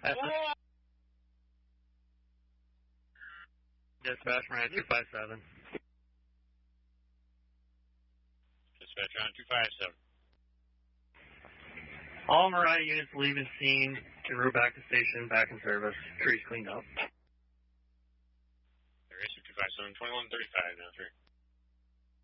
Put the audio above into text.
Dispatch Ryan 257. Dispatch Ryan 257. All Mariah units leaving scene en route back to station, back in service. Trees cleaned up. There is 257, 2135 now, 3.